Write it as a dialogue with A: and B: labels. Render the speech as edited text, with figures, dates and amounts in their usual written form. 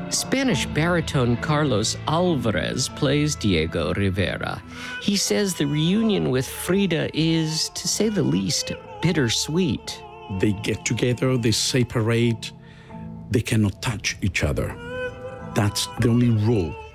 A: Spanish baritone Carlos Alvarez plays Diego Rivera. He says the reunion with Frida is, to say the least, bittersweet.
B: They get together, they separate, they cannot touch each other. That's the only rule